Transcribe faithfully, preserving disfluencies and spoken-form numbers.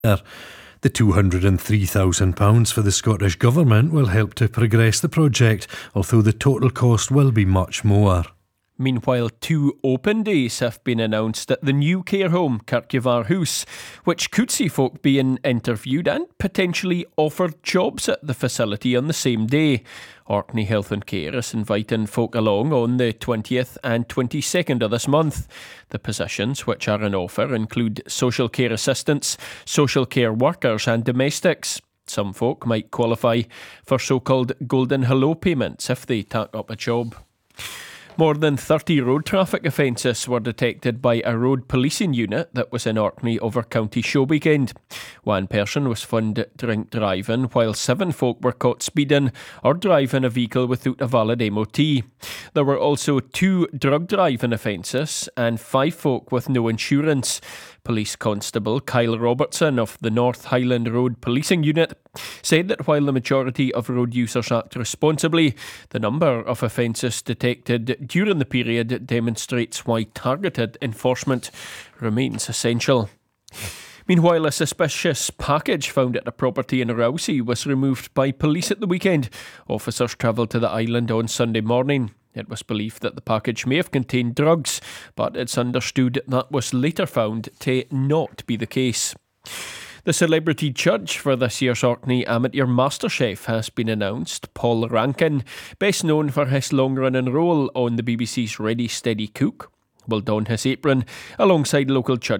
The two hundred three thousand pounds for the Scottish Government will help to progress the project, although the total cost will be much more. Meanwhile, two open days have been announced at the new care home, Kirkyavar House, which could see folk being interviewed and potentially offered jobs at the facility on the same day. Orkney Health and Care is inviting folk along on the twentieth and twenty-second of this month. The positions which are on offer include social care assistants, social care workers and domestics. Some folk might qualify for so-called golden hello payments if they take up a job. More than thirty road traffic offences were detected by a road policing unit that was in Orkney over County Show weekend. One person was found drink driving, while seven folk were caught speeding or driving a vehicle without a valid M O T. There were also two drug driving offences and five folk with no insurance. Police Constable Kyle Robertson of the North Highland Road Policing Unit said that while the majority of road users act responsibly, the number of offences detected during the period demonstrates why targeted enforcement remains essential. Meanwhile, a suspicious package found at a property in Rousey was removed by police at the weekend. Officers travelled to the island on Sunday morning. It was believed that the package may have contained drugs, but it's understood that was later found to not be the case. The celebrity judge for this year's Orkney Amateur MasterChef has been announced. Paul Rankin, best known for his long-running role on the B B C's Ready Steady Cook, will don his apron alongside local judge